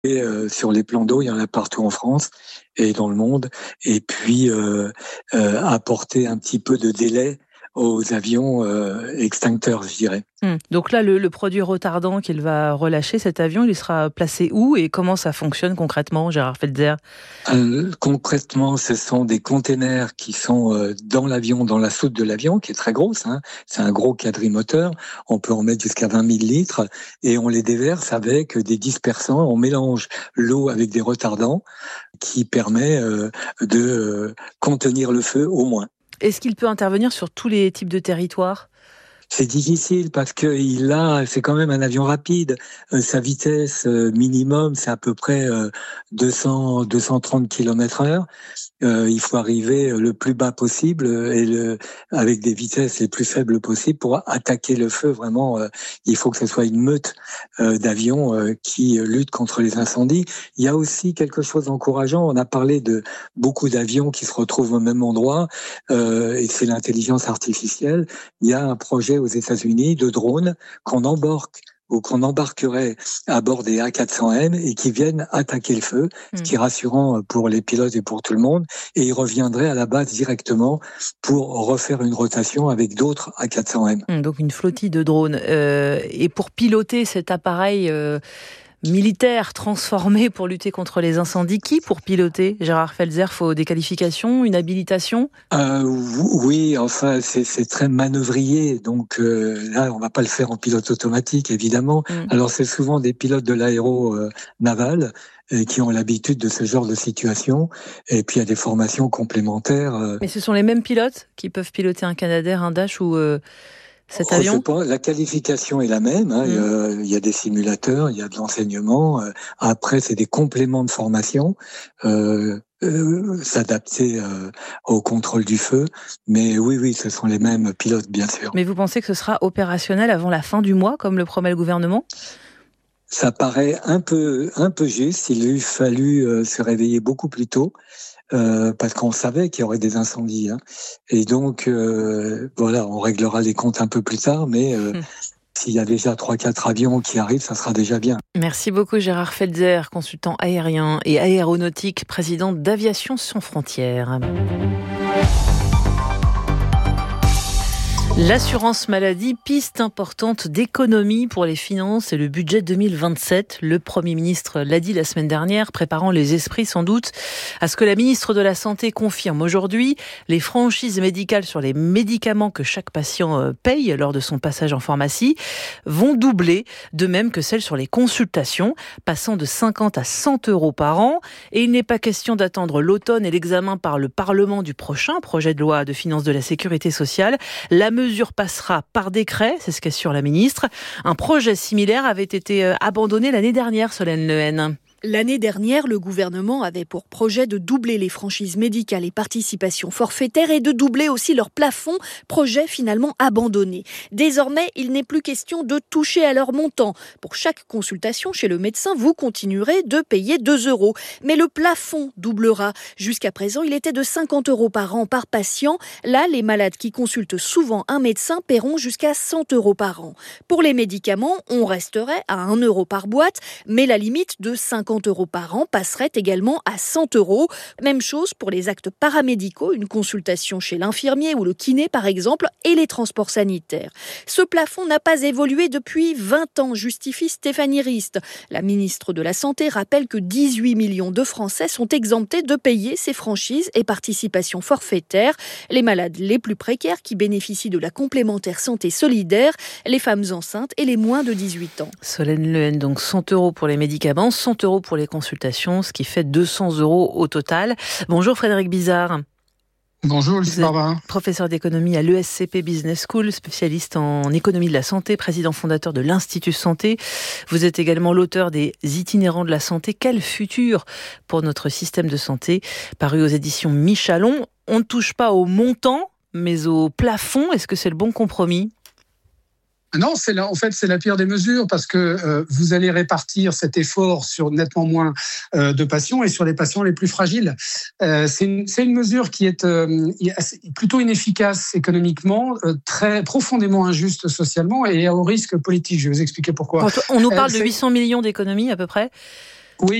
Et sur les plans d'eau, il y en a partout en France et dans le monde. Et puis apporter un petit peu de délai aux avions extincteurs, je dirais. Donc là, le produit retardant qu'il va relâcher, cet avion, il sera placé où et comment ça fonctionne concrètement, Gérard Felzer? Concrètement, ce sont des containers qui sont dans l'avion, dans la soute de l'avion, qui est très grosse. C'est un gros quadrimoteur. On peut en mettre jusqu'à 20 000 litres et on les déverse avec des dispersants. On mélange l'eau avec des retardants qui permet de contenir le feu au moins. Est-ce qu'il peut intervenir sur tous les types de territoires ? C'est difficile parce que c'est quand même un avion rapide. Sa vitesse minimum, c'est à peu près 230 km/h. Il faut arriver le plus bas possible avec des vitesses les plus faibles possibles pour attaquer le feu. Vraiment, il faut que ce soit une meute d'avions qui luttent contre les incendies. Il y a aussi quelque chose d'encourageant. On a parlé de beaucoup d'avions qui se retrouvent au même endroit et c'est l'intelligence artificielle. Il y a un projet aux États-Unis de drones qu'on embarquerait à bord des A400M et qui viennent attaquer le feu, ce qui est rassurant pour les pilotes et pour tout le monde. Et ils reviendraient à la base directement pour refaire une rotation avec d'autres A400M. Donc une flottille de drones. Et pour piloter cet appareil militaire transformé pour lutter contre les incendies, qui pour piloter, Gérard Felzer? Faut des qualifications, une habilitation? Oui, enfin c'est très manœuvrier, donc là on va pas le faire en pilote automatique évidemment. Alors c'est souvent des pilotes de l'aéro-naval qui ont l'habitude de ce genre de situation, et puis il y a des formations complémentaires. Mais ce sont les mêmes pilotes qui peuvent piloter un Canadair, un Dash ou cet avion? La qualification est la même. Il y a des simulateurs, il y a de l'enseignement. Après, c'est des compléments de formation, s'adapter au contrôle du feu. Mais oui, ce sont les mêmes pilotes, bien sûr. Mais vous pensez que ce sera opérationnel avant la fin du mois, comme le promet le gouvernement ? Ça paraît un peu juste. Il eût fallu se réveiller beaucoup plus tôt. Parce qu'on savait qu'il y aurait des incendies. Et donc, voilà, on réglera les comptes un peu plus tard, mais s'il y a déjà 3-4 avions qui arrivent, ça sera déjà bien. Merci beaucoup Gérard Felzer, consultant aérien et aéronautique, président d'Aviation sans frontières. L'assurance maladie, piste importante d'économie pour les finances et le budget 2027. Le Premier ministre l'a dit la semaine dernière, préparant les esprits sans doute à ce que la ministre de la Santé confirme aujourd'hui. Les franchises médicales sur les médicaments que chaque patient paye lors de son passage en pharmacie vont doubler, de même que celles sur les consultations, passant de 50 à 100 euros par an. Et il n'est pas question d'attendre l'automne et l'examen par le Parlement du prochain projet de loi de finances de la Sécurité sociale. La mesure passera par décret, c'est ce qu'assure la ministre. Un projet similaire avait été abandonné l'année dernière, Solène Lehen. L'année dernière, le gouvernement avait pour projet de doubler les franchises médicales et participations forfaitaires et de doubler aussi leur plafond, projet finalement abandonné. Désormais, il n'est plus question de toucher à leur montant. Pour chaque consultation chez le médecin, vous continuerez de payer 2 euros. Mais le plafond doublera. Jusqu'à présent, il était de 50 euros par an par patient. Là, les malades qui consultent souvent un médecin paieront jusqu'à 100 euros par an. Pour les médicaments, on resterait à 1 euro par boîte, mais la limite de 50 euros par an passerait également à 100 euros. Même chose pour les actes paramédicaux, une consultation chez l'infirmier ou le kiné par exemple, et les transports sanitaires. Ce plafond n'a pas évolué depuis 20 ans, justifie Stéphanie Rist. La ministre de la Santé rappelle que 18 millions de Français sont exemptés de payer ces franchises et participations forfaitaires. Les malades les plus précaires qui bénéficient de la complémentaire santé solidaire, les femmes enceintes et les moins de 18 ans. Solène Lehen, donc 100 euros pour les médicaments, 100 euros pour les consultations, ce qui fait 200 euros au total. Bonjour Frédéric Bizard. Bonjour Lucie Barbarin. Professeur d'économie à l'ESCP Business School, spécialiste en économie de la santé, président fondateur de l'Institut Santé. Vous êtes également l'auteur des Itinérants de la santé. Quel futur pour notre système de santé, paru aux éditions Michalon. On ne touche pas au montant, mais au plafond. Est-ce que c'est le bon compromis ? Non, c'est la pire des mesures parce que vous allez répartir cet effort sur nettement moins de patients et sur les patients les plus fragiles. C'est une mesure qui est plutôt inefficace économiquement, très profondément injuste socialement et au risque politique. Je vais vous expliquer pourquoi. On nous parle de 800 millions d'économies à peu près.